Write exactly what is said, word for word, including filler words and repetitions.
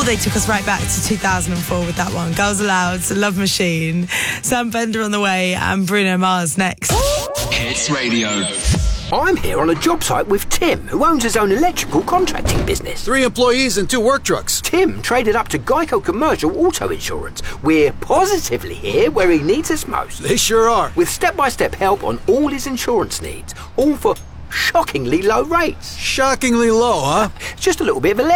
they took us right back to two thousand four with that one. Girls Aloud, Love Machine, Sam Fender on the way, and Bruno Mars next. Hits Radio. I'm here on a job site with Tim, who owns his own electrical contracting business. Three employees and two work trucks. Tim traded up to Geico Commercial Auto Insurance. We're positively here where he needs us most. They sure are. With step-by-step help on all his insurance needs, all for shockingly low rates. Shockingly low, huh? Just a little bit of a